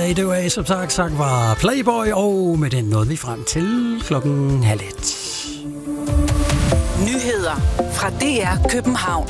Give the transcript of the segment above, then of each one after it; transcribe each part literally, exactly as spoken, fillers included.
dag. Det var som sagt sagt var Playboy, og med den nåede vi frem til klokken halv et. Nyheder fra D R København.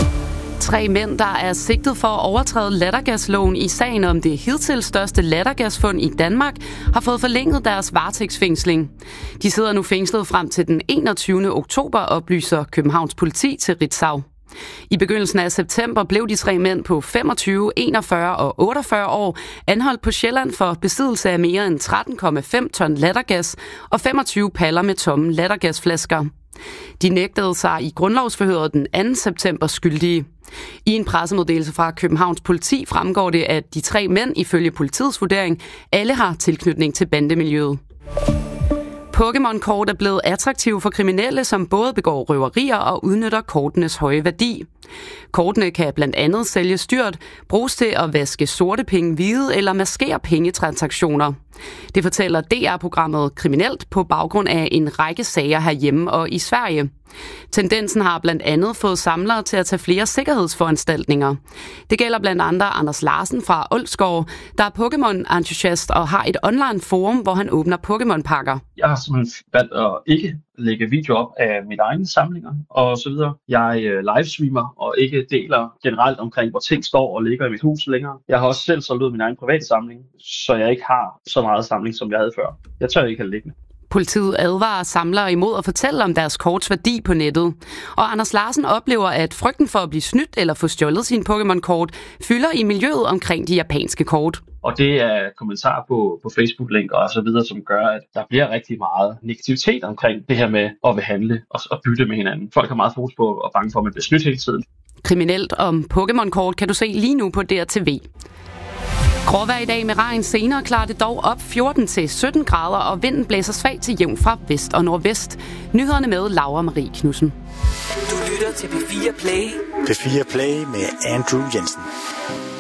Tre mænd, der er sigtet for at overtræde lattergasloven i sagen om det hidtil største lattergasfund i Danmark, har fået forlænget deres varetægtsfængsling. De sidder nu fængslet frem til den enogtyvende oktober, oplyser Københavns politi til Ritzau. I begyndelsen af september blev de tre mænd på femogtyve, enogfyrre og otteogfyrre år anholdt på Sjælland for besiddelse af mere end tretten komma fem ton lattergas og femogtyve paller med tomme lattergasflasker. De nægtede sig i grundlovsforhøret den anden september skyldige. I en pressemeddelelse fra Københavns politi fremgår det, at de tre mænd ifølge politiets vurdering alle har tilknytning til bandemiljøet. Pokémon-kort er blevet attraktive for kriminelle, som både begår røverier og udnytter kortenes høje værdi. Kortene kan blandt andet sælges dyrt, bruges til at vaske sorte penge hvide eller maskere pengetransaktioner. Det fortæller D R-programmet Kriminelt på baggrund af en række sager herhjemme og i Sverige. Tendensen har blandt andet fået samlere til at tage flere sikkerhedsforanstaltninger. Det gælder blandt andre Anders Larsen fra Olsgaard, der er Pokémon-entusiast og har et online forum, hvor han åbner Pokémon-pakker. Jeg har simpelthen valgt at ikke lægge video op af mine egne samlinger og så videre. Jeg livestreamer og ikke deler generelt omkring, hvor ting står og ligger i mit hus længere. Jeg har også selv solgt ud min egen private samling, så jeg ikke har så meget samling, som jeg havde før. Jeg tør ikke have liggende. Politiet advarer samlere imod at fortælle om deres korts værdi på nettet. Og Anders Larsen oplever, at frygten for at blive snydt eller få stjålet sine Pokémon-kort fylder i miljøet omkring de japanske kort. Og det er kommentarer på, på Facebook-link og så videre, som gør, at der bliver rigtig meget negativitet omkring det her med at vil handle og, og bytte med hinanden. Folk har meget fokus på og bange for, at man bliver snydt hele tiden. Kriminelt om Pokémon-kort kan du se lige nu på D R T V. Gråvejr i dag med regn, senere klarer det dog op fjorten til sytten grader, og vinden blæser svagt til jævn fra vest og nordvest. Nyhederne med Laura Marie Knudsen. Du lytter til P fire Play. P fire Play med Andrew Jensen.